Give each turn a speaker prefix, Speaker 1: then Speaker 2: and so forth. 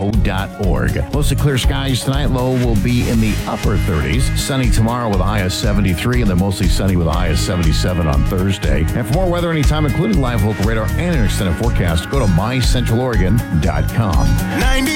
Speaker 1: livefo.org. Mostly clear skies tonight. Low will be in the upper 30s. Sunny tomorrow with a high of 73, and then mostly sunny with a high of 77 on Thursday. And for more weather anytime, including live local radar and an extended forecast, go to mycentraloregon.com.
Speaker 2: 90